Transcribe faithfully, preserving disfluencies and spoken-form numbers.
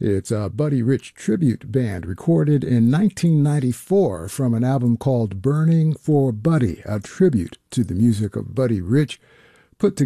It's a Buddy Rich tribute band recorded in nineteen ninety-four from an album called Burning for Buddy, a tribute to the music of Buddy Rich, put together